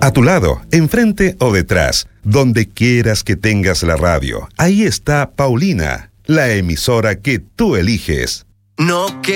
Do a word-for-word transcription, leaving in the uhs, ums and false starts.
A tu lado, enfrente o detrás, donde quieras que tengas la radio, ahí está Paulina, la emisora que tú eliges. No que